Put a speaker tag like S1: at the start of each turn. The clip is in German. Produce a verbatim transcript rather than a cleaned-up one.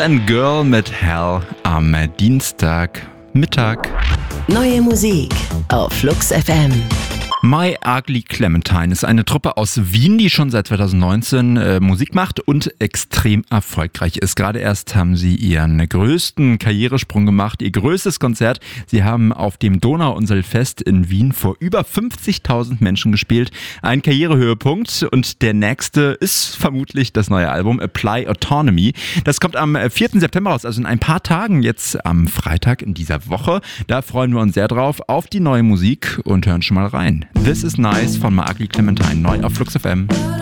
S1: and Girl mit Hell am Dienstagmittag.
S2: Neue Musik auf Flux F M.
S1: My Ugly Clementine ist eine Truppe aus Wien, die schon seit zweitausendneunzehn äh, Musik macht und extrem erfolgreich ist. Gerade erst haben sie ihren größten Karrieresprung gemacht, ihr größtes Konzert. Sie haben auf dem Donauinselfest in Wien vor über fünfzigtausend Menschen gespielt. Ein Karrierehöhepunkt, und der nächste ist vermutlich das neue Album Apply Autonomy. Das kommt am vierten September raus, also in ein paar Tagen, jetzt am Freitag in dieser Woche. Da freuen wir uns sehr drauf auf die neue Musik und hören schon mal rein. This is Nice von My Ugly Clementine, neu auf Flux F M.